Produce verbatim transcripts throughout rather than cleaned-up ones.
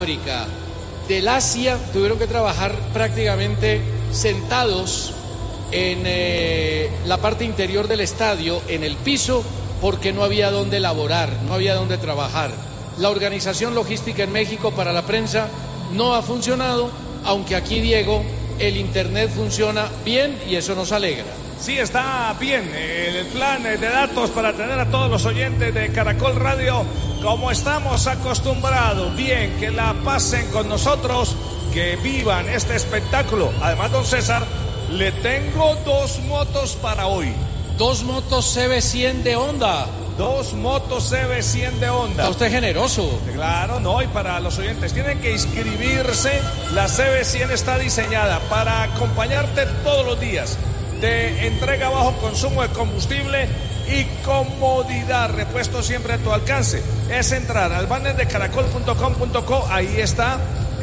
África, del Asia, tuvieron que trabajar prácticamente sentados en eh, la parte interior del estadio, en el piso, porque no había dónde laborar, no había dónde trabajar. La organización logística en México para la prensa no ha funcionado, aunque aquí, Diego, el internet funciona bien y eso nos alegra. Sí, está bien el plan de datos para tener a todos los oyentes de Caracol Radio como estamos acostumbrados. Bien, que la pasen con nosotros, que vivan este espectáculo. Además, don César, le tengo dos motos para hoy. Dos motos C B cien de Honda. Dos motos C B cien de Honda. Está usted generoso. Claro, no, y para los oyentes tienen que inscribirse. La C B cien está diseñada para acompañarte todos los días. De entrega bajo consumo de combustible y comodidad, repuesto siempre a tu alcance. Es entrar al banner de caracol punto com punto co, ahí está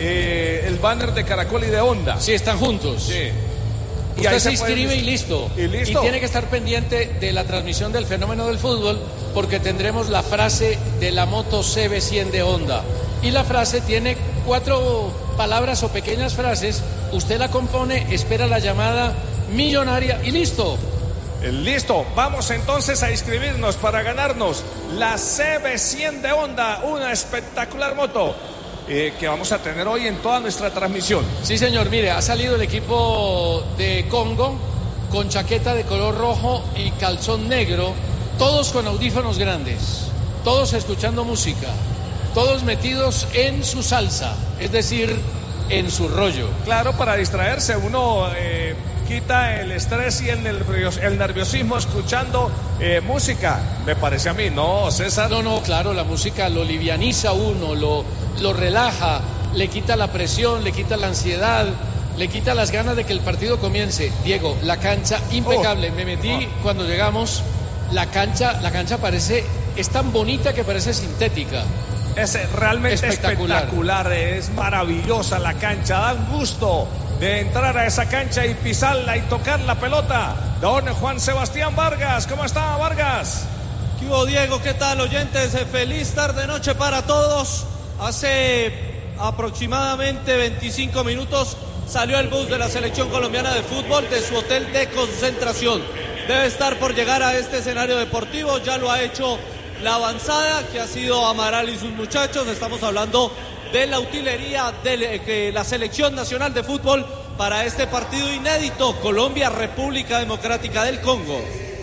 eh, el banner de Caracol y de Honda. Sí, están juntos. Sí. Y usted se inscribe y listo. y listo. Y tiene que estar pendiente de la transmisión del fenómeno del fútbol, porque tendremos la frase de la moto C B cien de Honda. Y la frase tiene cuatro palabras o pequeñas frases. Usted la compone, espera la llamada millonaria y listo. Listo, vamos entonces a inscribirnos para ganarnos la C B cien de Honda, una espectacular moto eh, que vamos a tener hoy en toda nuestra transmisión. Sí, señor, mire, ha salido el equipo de Congo con chaqueta de color rojo y calzón negro, todos con audífonos grandes, todos escuchando música, todos metidos en su salsa, es decir, en su rollo. Claro, para distraerse uno eh, quita el estrés y el, nervios, el nerviosismo escuchando eh, música, me parece a mí, ¿no, César? No, no, claro, la música lo livianiza a uno, lo, lo relaja, le quita la presión, le quita la ansiedad, le quita las ganas de que el partido comience. Diego, la cancha impecable, oh. me metí oh. cuando llegamos, la cancha, la cancha parece, es tan bonita que parece sintética. Es realmente espectacular. espectacular, es maravillosa la cancha, da gusto de entrar a esa cancha y pisarla y tocar la pelota. Don Juan Sebastián Vargas, ¿cómo está, Vargas? ¿Qué hubo, Diego? ¿Qué tal, oyentes? Feliz tarde-noche para todos. Hace aproximadamente veinticinco minutos salió el bus de la selección colombiana de fútbol de su hotel de concentración. Debe estar por llegar a este escenario deportivo, ya lo ha hecho la avanzada, que ha sido Amaral y sus muchachos. Estamos hablando de la utilería de la selección nacional de fútbol para este partido inédito, Colombia-República Democrática del Congo.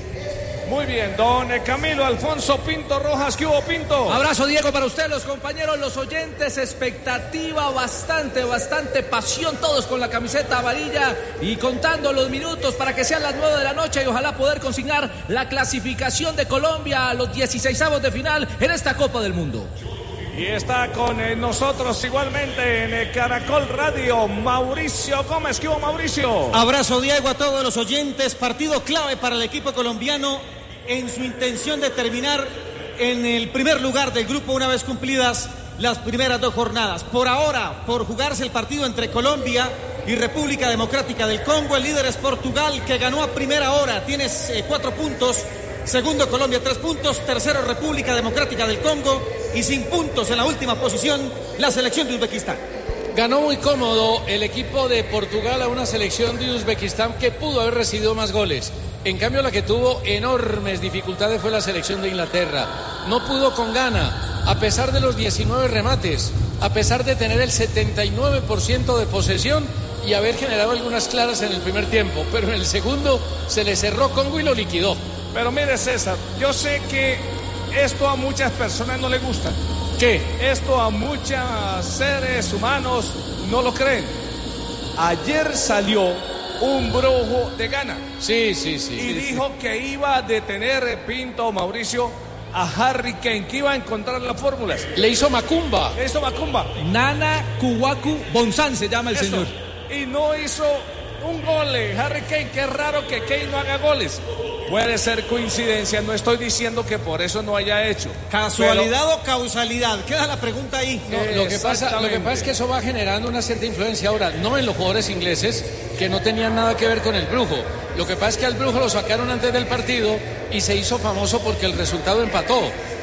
Muy bien, don Camilo Alfonso Pinto Rojas, ¿qué hubo, Pinto? Abrazo, Diego, para usted, los compañeros, los oyentes, expectativa, bastante, bastante pasión, todos con la camiseta amarilla y contando los minutos para que sean las nueve de la noche y ojalá poder consignar la clasificación de Colombia a los dieciseisavos de final en esta Copa del Mundo. Y está con eh, nosotros igualmente en el Caracol Radio, Mauricio Gómez. ¿Qué hubo, Mauricio? Abrazo, Diego, a todos los oyentes. Partido clave para el equipo colombiano en su intención de terminar en el primer lugar del grupo una vez cumplidas las primeras dos jornadas. Por ahora, por jugarse el partido entre Colombia y República Democrática del Congo, el líder es Portugal, que ganó a primera hora, tiene eh, cuatro puntos. Segundo, Colombia, tres puntos. Tercero, República Democrática del Congo. Y sin puntos en la última posición, la selección de Uzbekistán. Ganó muy cómodo el equipo de Portugal a una selección de Uzbekistán que pudo haber recibido más goles. En cambio, la que tuvo enormes dificultades fue la selección de Inglaterra. No pudo con gana, a pesar de los diecinueve remates, a pesar de tener el setenta y nueve por ciento de posesión y haber generado algunas claras en el primer tiempo. Pero en el segundo se le cerró Congo y lo liquidó. Pero mire, César, yo sé que esto a muchas personas no les gusta. ¿Qué? Esto a muchos seres humanos no lo creen. Ayer salió un brujo de Ghana. Sí, sí, sí. Y sí, dijo sí. que iba a detener, Pinto, Mauricio, a Harry Kane, que iba a encontrar las fórmulas. Le hizo Macumba. Le hizo Macumba. Nana Kuwaku Bonsan se llama el Eso. señor. Y no hizo un gol, Harry Kane. Qué raro que Kane no haga goles. Puede ser coincidencia, no estoy diciendo que por eso no haya hecho. ¿Casualidad pero... o causalidad? Queda la pregunta ahí. No, lo, que pasa, lo que pasa es que eso va generando una cierta influencia ahora, no en los jugadores ingleses, que no tenían nada que ver con el brujo. Lo que pasa es que al brujo lo sacaron antes del partido y se hizo famoso porque el resultado empató.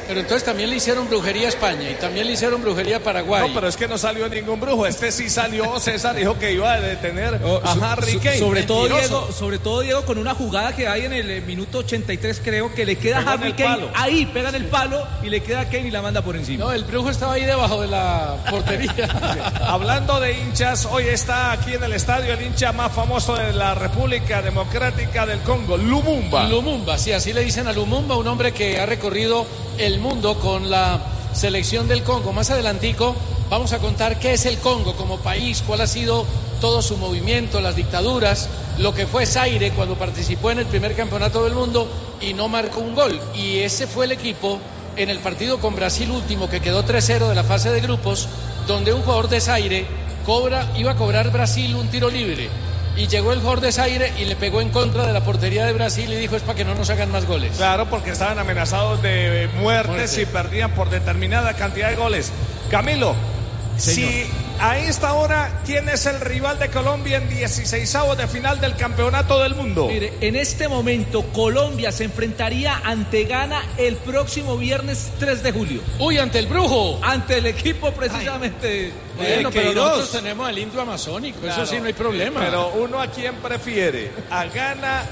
Pero entonces también le hicieron brujería a España y también le hicieron brujería a Paraguay. No, pero es que no salió ningún brujo. Este sí salió. César dijo que iba a detener Oh, a so- Harry so- Kane. sobre todo Mentiroso. Diego, sobre todo Diego con una jugada que hay en el eh, minuto ochenta y tres, creo que le queda Pegó a en Harry el Kane palo. ahí, pega en el palo y le queda a Kane y la manda por encima. No, el brujo estaba ahí debajo de la portería. Hablando de hinchas, hoy está aquí en el estadio el hincha más famoso de la República Democrática del Congo, Lumumba. Lumumba, sí, así le dicen a Lumumba, un hombre que ha recorrido el mundo con la selección del Congo. Más adelantico vamos a contar qué es el Congo como país, cuál ha sido todo su movimiento, las dictaduras, lo que fue Zaire cuando participó en el primer campeonato del mundo y no marcó un gol. Y ese fue el equipo en el partido con Brasil último, que quedó tres cero de la fase de grupos, donde un jugador de Zaire cobra, iba a cobrar Brasil un tiro libre. Y llegó el jugador de Zaire y le pegó en contra de la portería de Brasil y dijo: es para que no nos hagan más goles. Claro, porque estaban amenazados de muerte, Muerte. si perdían por determinada cantidad de goles. Camilo, si a esta hora, ¿quién es el rival de Colombia en dieciseisavos de final del campeonato del mundo? Mire, en este momento Colombia se enfrentaría ante Ghana el próximo viernes tres de julio. ¡Uy, ante el brujo! Ante el equipo precisamente. Bueno, de pero Queiroz. nosotros tenemos el indio amazónico, Claro, eso sí, no hay problema. Pero uno a quién prefiere, a Ghana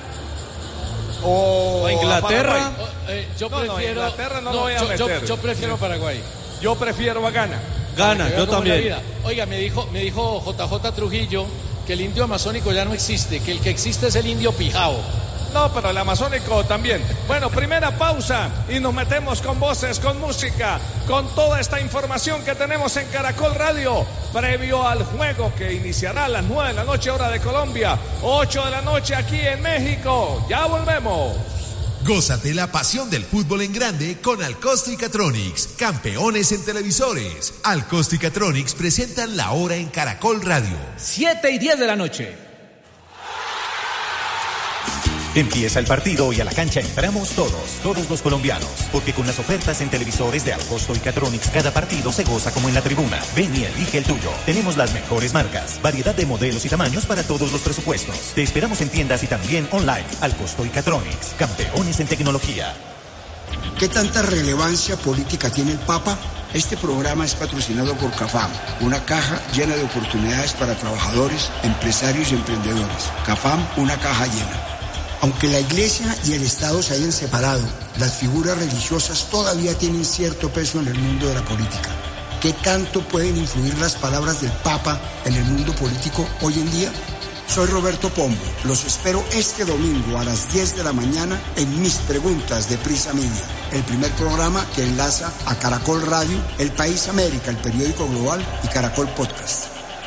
o, O a Inglaterra. Paraguay? Oh, eh, yo No, no, prefiero. Inglaterra no lo voy a yo, yo- meter. yo prefiero Paraguay. Yo prefiero a Ghana. Gana, Que vea yo cómo es la también. vida. Oiga, me dijo, me dijo J J Trujillo que el indio amazónico ya no existe, que el que existe es el indio pijao. No, pero el amazónico también. Bueno, primera pausa y nos metemos con voces, con música, con toda esta información que tenemos en Caracol Radio, previo al juego que iniciará a las nueve de la noche hora de Colombia, ocho de la noche aquí en México. Ya volvemos. Gózate la pasión del fútbol en grande con Alcosto y Catronics, campeones en televisores. Alcosto y Catronics presentan la hora en Caracol Radio. siete y diez de la noche. Empieza el partido y a la cancha entramos todos, todos los colombianos, porque con las ofertas en televisores de Alcosto y Catronics cada partido se goza como en la tribuna. Ven y elige el tuyo. Tenemos las mejores marcas, variedad de modelos y tamaños para todos los presupuestos. Te esperamos en tiendas y también online. Alcosto y Catronics, campeones en tecnología. ¿Qué tanta relevancia política tiene el Papa? Este programa es patrocinado por CAFAM, una caja llena de oportunidades para trabajadores, empresarios y emprendedores. CAFAM, una caja llena. Aunque la Iglesia y el Estado se hayan separado, las figuras religiosas todavía tienen cierto peso en el mundo de la política. ¿Qué tanto pueden influir las palabras del Papa en el mundo político hoy en día? Soy Roberto Pombo. Los espero este domingo a las diez de la mañana en Mis Preguntas de Prisa Media, el primer programa que enlaza a Caracol Radio, El País América, el periódico global y Caracol Podcast.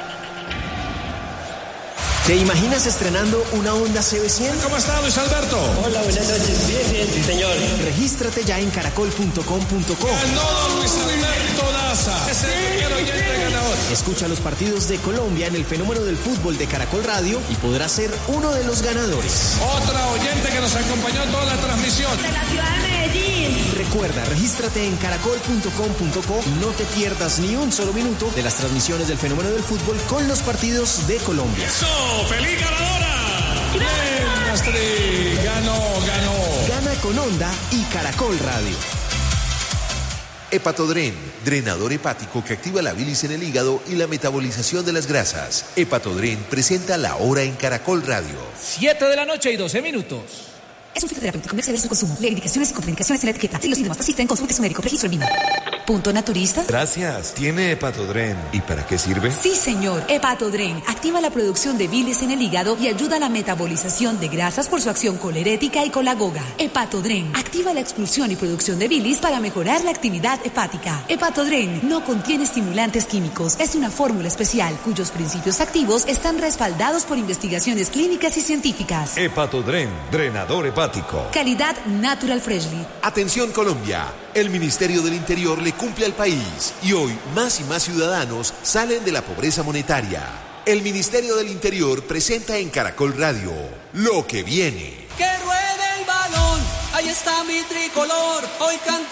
¿Te imaginas estrenando una Honda C B cien? ¿Cómo está, Luis Alberto? Hola, buenas noches. Bien, bien, sí, señor. Regístrate ya en caracol punto com punto co. No, Luis Alberto Daza. Es el primer oyente ganador. Escucha los partidos de Colombia en el fenómeno del fútbol de Caracol Radio y podrás ser uno de los ganadores. Otra oyente que nos acompañó en toda la transmisión. De la ciudad de Medellín. Recuerda, regístrate en caracol punto com punto co y no te pierdas ni un solo minuto de las transmisiones del fenómeno del fútbol con los partidos de Colombia. ¡Eso! ¡Feliz ganadora! ¡Bien, Astrid! ¡Ganó, ganó! Gana con Honda y Caracol Radio. Hepatodren, drenador hepático que activa la bilis en el hígado y la metabolización de las grasas. Hepatodren presenta la hora en Caracol Radio. siete de la noche y doce minutos. Es un fitoterapéutico, comerse de su consumo. Lee indicaciones y contraindicaciones en la etiqueta. Si los síntomas persisten, consulte a su médico. Registro en línea. ¿Punto naturista? Gracias. ¿Tiene Hepatodren? ¿Y para qué sirve? Sí, señor. Hepatodren activa la producción de bilis en el hígado y ayuda a la metabolización de grasas por su acción colerética y colagoga. Hepatodren activa la expulsión y producción de bilis para mejorar la actividad hepática. Hepatodren no contiene estimulantes químicos. Es una fórmula especial cuyos principios activos están respaldados por investigaciones clínicas y científicas. Hepatodren, drenador hepático. Calidad Natural Freshly. Atención Colombia, el Ministerio del Interior le cumple al país y hoy más y más ciudadanos salen de la pobreza monetaria. El Ministerio del Interior presenta en Caracol Radio lo que viene. Que ruede el balón, ahí está mi tricolor, hoy canta.